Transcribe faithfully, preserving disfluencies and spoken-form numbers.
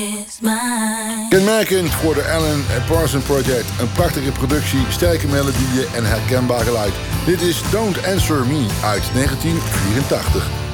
Kenmerkend voor de Alan Parsons Project. Een prachtige productie, sterke melodieën en herkenbaar geluid. Dit is Don't Answer Me uit negentien vierentachtig.